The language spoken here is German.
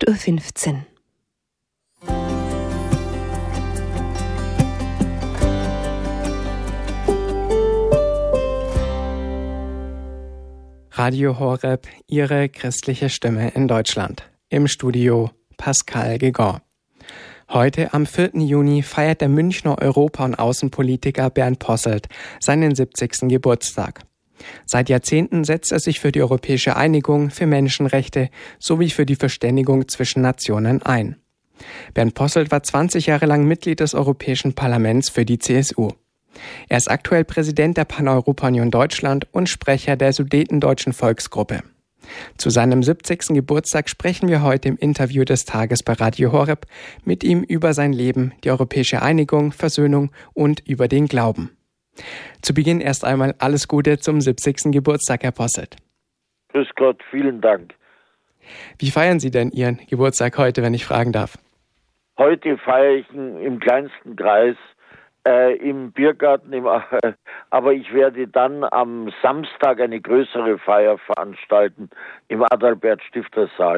8:15 Uhr. Radio Horeb, Ihre christliche Stimme in Deutschland. Im Studio Pascal Gegon. Heute am 4. Juni feiert der Münchner Europa- und Außenpolitiker Bernd Posselt seinen 70. Geburtstag. Seit Jahrzehnten setzt er sich für die europäische Einigung, für Menschenrechte sowie für die Verständigung zwischen Nationen ein. Bernd Posselt war 20 Jahre lang Mitglied des Europäischen Parlaments für die CSU. Er ist aktuell Präsident der Paneuropa-Union Deutschland und Sprecher der Sudetendeutschen Volksgruppe. Zu seinem 70. Geburtstag sprechen wir heute im Interview des Tages bei Radio Horeb mit ihm über sein Leben, die europäische Einigung, Versöhnung und über den Glauben. Zu Beginn erst einmal alles Gute zum 70. Geburtstag, Herr Posselt. Grüß Gott, vielen Dank. Wie feiern Sie denn Ihren Geburtstag heute, wenn ich fragen darf? Heute feiere ich im kleinsten Kreis, im Biergarten, aber ich werde dann am Samstag eine größere Feier veranstalten im Adalbert Stifter Saal.